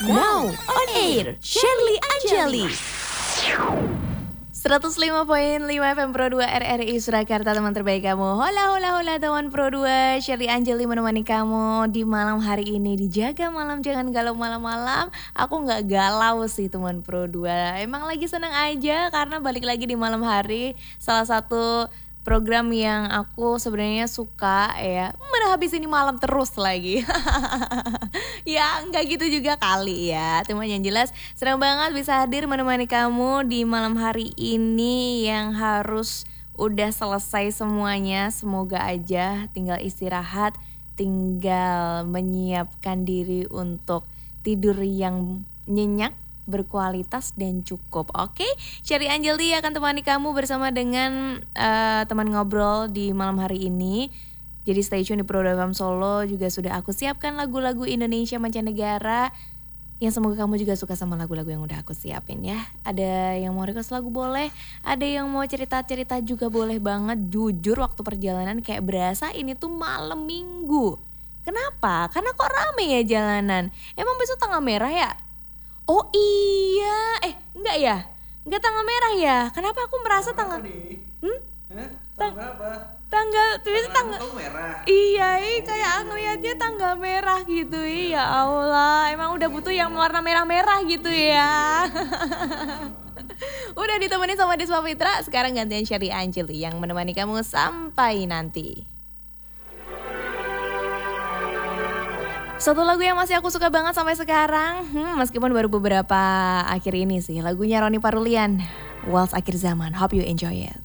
Now on air, Shirley Anjali. 105.5 FM Pro 2 RRI Surakarta, teman terbaik kamu. Hola hola hola teman Pro 2, Shirley Anjali menemani kamu di malam hari ini. Dijaga malam, jangan galau malam-malam. Aku gak galau sih teman Pro 2. Emang lagi senang aja karena balik lagi di malam hari. Salah satu program yang aku sebenarnya suka ya, habis ini malam terus lagi. Ya enggak gitu juga kali ya. Cuma yang jelas senang banget bisa hadir menemani kamu di malam hari ini yang harus udah selesai semuanya. Semoga aja tinggal istirahat, tinggal menyiapkan diri untuk tidur yang nyenyak, berkualitas dan cukup. Oke, Shirley Anjali akan temani kamu bersama dengan teman ngobrol di malam hari ini. Jadi stay tune di Pro 2 FM Solo. Juga sudah aku siapkan lagu-lagu Indonesia mancanegara yang semoga kamu juga suka sama lagu-lagu yang udah aku siapin ya. Ada yang mau request lagu boleh, ada yang mau cerita-cerita juga boleh banget. Jujur waktu perjalanan kayak berasa ini tuh malam minggu. Kenapa? Karena kok rame ya jalanan. Emang besok tanggal merah ya? Oh iya, enggak ya? Enggak tanggal merah ya? Kenapa aku merasa tanggal Tanggal berapa? Tanggal merah. Iya, kayak ngelihatnya tanggal merah gitu. Ya Allah, emang udah butuh yang warna merah-merah gitu ya. Udah ditemenin sama Desma Fitra, sekarang gantian Shirley Anjali yang menemani kamu sampai nanti. Satu lagu yang masih aku suka banget sampai sekarang, meskipun baru beberapa akhir ini sih, lagunya Ronnie Parulian, Waltz Akhir Zaman. Hope you enjoy it.